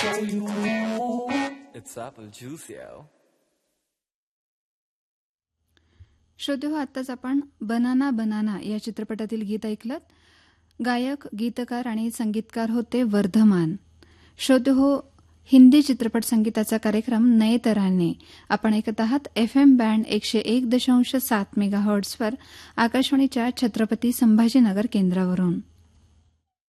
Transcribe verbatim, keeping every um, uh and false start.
It's apple juice, yo. श्रोते हो, आत्ताच आपण बनाना बनाना या चित्रपटातील गीत ऐकलं. गायक, गीतकार आणि संगीतकार होते वर्धमान. श्रोते हो, हिंदी चित्रपट संगीताचा कार्यक्रम नये तराने आपण ऐकत आहात एफ एम बँड एकशे एक दशांश सात मेगा हर्ट्झवर आकाशवाणीच्या छत्रपती संभाजीनगर केंद्रावरून.